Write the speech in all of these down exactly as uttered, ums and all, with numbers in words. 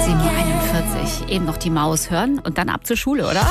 sieben Uhr einundvierzig. Eben noch die Maus hören und dann ab zur Schule, oder?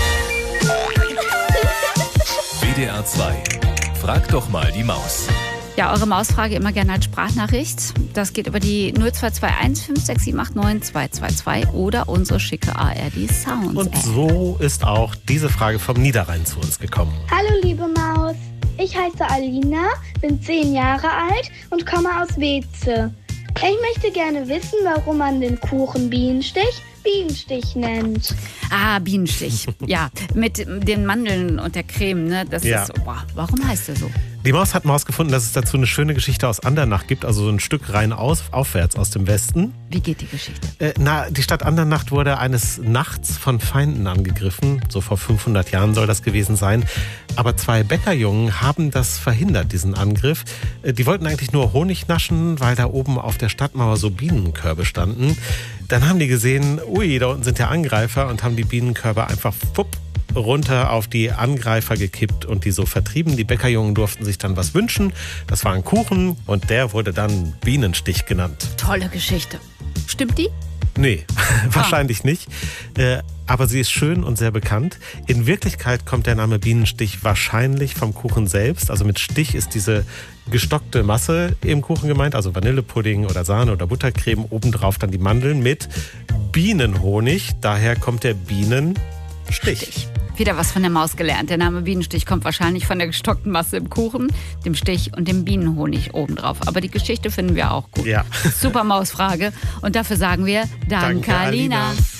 W D R zwei. Frag doch mal die Maus. Ja, eure Mausfrage immer gerne als Sprachnachricht. Das geht über die null zwei zwei eins fünf sechs sieben acht neun zwei zwei zwei oder unsere schicke A R D Sounds. Und so ist auch diese Frage vom Niederrhein zu uns gekommen. Hallo liebe Maus, ich heiße Alina, bin zehn Jahre alt und komme aus Weeze. Ich möchte gerne wissen, warum man den Kuchen Bienenstich Bienenstich nennt. Ah, Bienenstich. Ja, mit den Mandeln und der Creme, ne? Das Ja. ist so, boah, warum heißt der so? Die Maus hat mal herausgefunden, dass es dazu eine schöne Geschichte aus Andernach gibt, also so ein Stück rein aus, aufwärts aus dem Westen. Wie geht die Geschichte? Äh, na, die Stadt Andernach wurde eines Nachts von Feinden angegriffen. So vor fünfhundert Jahren soll das gewesen sein. Aber zwei Bäckerjungen haben das verhindert, diesen Angriff. Äh, die wollten eigentlich nur Honig naschen, weil da oben auf der Stadtmauer so Bienenkörbe standen. Dann haben die gesehen, ui, da unten sind ja Angreifer und haben die Bienenkörbe einfach fupp runter auf die Angreifer gekippt und die so vertrieben. Die Bäckerjungen durften sich dann was wünschen. Das war ein Kuchen und der wurde dann Bienenstich genannt. Tolle Geschichte. Stimmt die? Nee, wahrscheinlich nicht. Äh, aber sie ist schön und sehr bekannt. In Wirklichkeit kommt der Name Bienenstich wahrscheinlich vom Kuchen selbst. Also mit Stich ist diese gestockte Masse im Kuchen gemeint, also Vanillepudding oder Sahne oder Buttercreme, obendrauf dann die Mandeln mit Bienenhonig. Daher kommt der Bienenstich. Stich. Wieder was von der Maus gelernt. Der Name Bienenstich kommt wahrscheinlich von der gestockten Masse im Kuchen, dem Stich und dem Bienenhonig obendrauf. Aber die Geschichte finden wir auch gut. Ja. Super Mausfrage. Und dafür sagen wir Danke, Danke, Alina. Alina.